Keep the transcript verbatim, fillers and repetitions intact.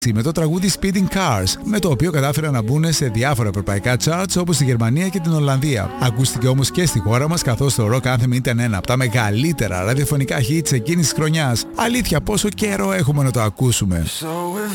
με το τραγούδι Speeding Cars, με το οποίο κατάφεραν να μπουν σε διάφορα ευρωπαϊκά charts όπως στη Γερμανία και την Ολλανδία. Ακούστηκε όμως και στη χώρα μας, καθώς το Rock Anthem ήταν ένα από τα μεγαλύτερα ραδιοφωνικά hits εκείνης της χρονιάς. Αλήθεια, πόσο καιρό έχουμε να το ακούσουμε.